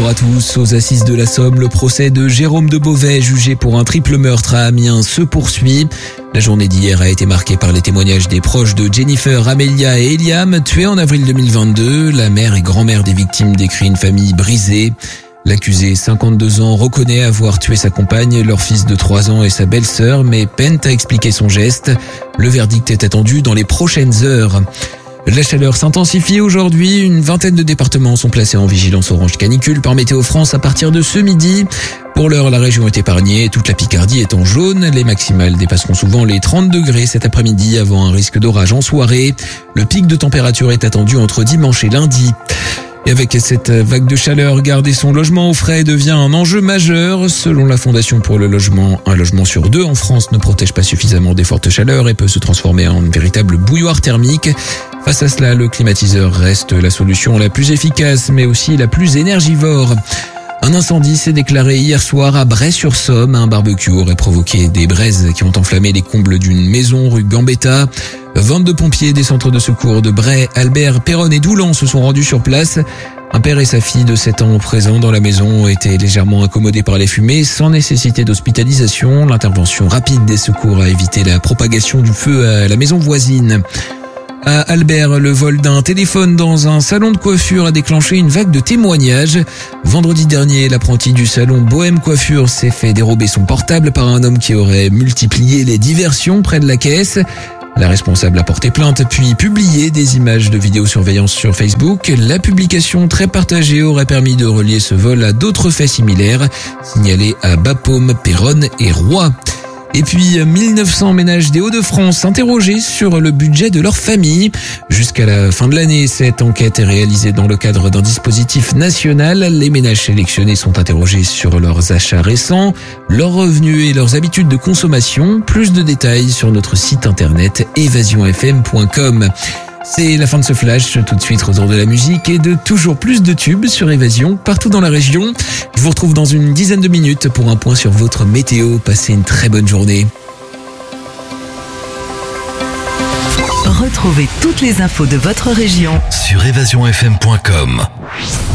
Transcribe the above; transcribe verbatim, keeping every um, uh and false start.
bonjour à tous. Aux assises de la Somme, le procès de Jérôme de Beauvais, jugé pour un triple meurtre à Amiens, se poursuit. La journée d'hier a été marquée par les témoignages des proches de Jennifer, Amelia et Eliam, tués en avril deux mille vingt-deux. La mère et grand-mère des victimes décrit une famille brisée. L'accusé, cinquante-deux ans, reconnaît avoir tué sa compagne, leur fils de trois ans et sa belle-sœur, mais peine à expliquer son geste. Le verdict est attendu dans les prochaines heures. La chaleur s'intensifie aujourd'hui. Une vingtaine de départements sont placés en vigilance orange canicule par Météo France à partir de ce midi. Pour l'heure, la région est épargnée. Toute la Picardie est en jaune. Les maximales dépasseront souvent les trente degrés cet après-midi avant un risque d'orage en soirée. Le pic de température est attendu entre dimanche et lundi. Et avec cette vague de chaleur, garder son logement au frais devient un enjeu majeur. Selon la Fondation pour le logement, un logement sur deux en France ne protège pas suffisamment des fortes chaleurs et peut se transformer en une véritable bouilloire thermique. Face à cela, le climatiseur reste la solution la plus efficace, mais aussi la plus énergivore. Un incendie s'est déclaré hier soir à Bray-sur-Somme. Un barbecue aurait provoqué des braises qui ont enflammé les combles d'une maison rue Gambetta. vingt-deux pompiers des centres de secours de Bray, Albert, Péronne et Doulan se sont rendus sur place. Un père et sa fille de sept ans présents dans la maison ont été légèrement accommodés par les fumées sans nécessité d'hospitalisation. L'intervention rapide des secours a évité la propagation du feu à la maison voisine. À Albert, le vol d'un téléphone dans un salon de coiffure a déclenché une vague de témoignages. Vendredi dernier, l'apprenti du salon Bohème Coiffure s'est fait dérober son portable par un homme qui aurait multiplié les diversions près de la caisse. La responsable a porté plainte puis publié des images de vidéosurveillance sur Facebook. La publication très partagée aurait permis de relier ce vol à d'autres faits similaires, signalés à Bapaume, Péronne et Roy. Et puis, mille neuf cents ménages des Hauts-de-France interrogés sur le budget de leur famille. Jusqu'à la fin de l'année, cette enquête est réalisée dans le cadre d'un dispositif national. Les ménages sélectionnés sont interrogés sur leurs achats récents, leurs revenus et leurs habitudes de consommation. Plus de détails sur notre site internet évasion f m point com. C'est la fin de ce flash, tout de suite retour de la musique et de toujours plus de tubes sur Évasion partout dans la région. Je vous retrouve dans une dizaine de minutes pour un point sur votre météo. Passez une très bonne journée. Retrouvez toutes les infos de votre région sur évasion f m point com.